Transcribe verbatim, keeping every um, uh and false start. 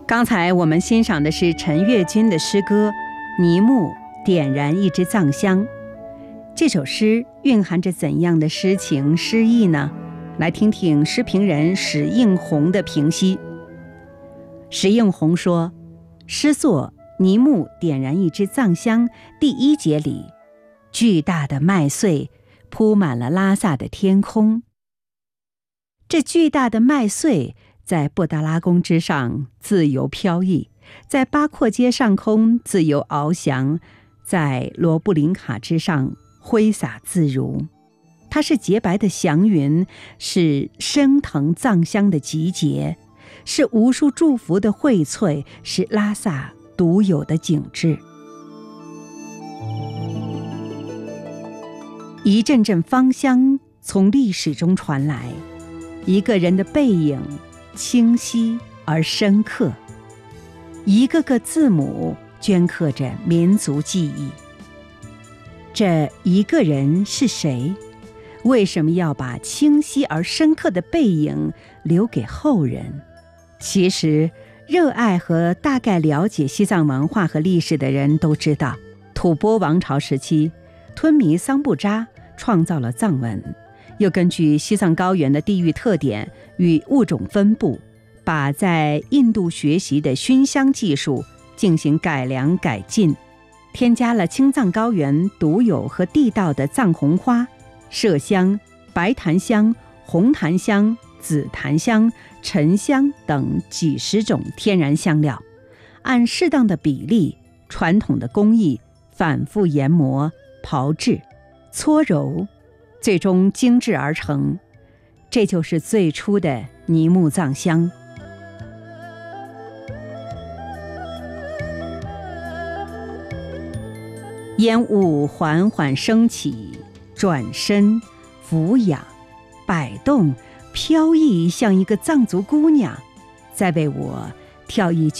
刚才我们欣赏的是陈月君的诗歌《泥木点燃一支藏香》。这首诗蕴含着怎样的诗情诗意呢？来听听诗评人史应红的评析。史应红说，诗作《泥木点燃一支藏香》第一节里，巨大的麦穗铺满了拉萨的天空。这巨大的麦穗在布达拉宫之上自由飘逸，在八廓街上空自由翱翔，在罗布林卡之上挥洒自如。它是洁白的祥云，是升腾藏香的集结，是无数祝福的荟萃，是拉萨独有的景致。一阵阵芳香从历史中传来，一个人的背影清晰而深刻，一个个字母镌刻着民族记忆。这一个人是谁？为什么要把清晰而深刻的背影留给后人？其实，热爱和大概了解西藏文化和历史的人都知道，吐蕃王朝时期，吞弥桑布扎创造了藏文，又根据西藏高原的地域特点与物种分布，把在印度学习的熏香技术进行改良改进，添加了青藏高原独有和地道的藏红花、麝香、白檀香、红檀香、紫檀香、沉香等几十种天然香料，按适当的比例、传统的工艺反复研磨、炮制、搓揉，最终精制而成。这就是最初的泥木藏香。烟雾缓缓升起，转身俯仰摆动，飘逸，像一个藏族姑娘在为我跳一曲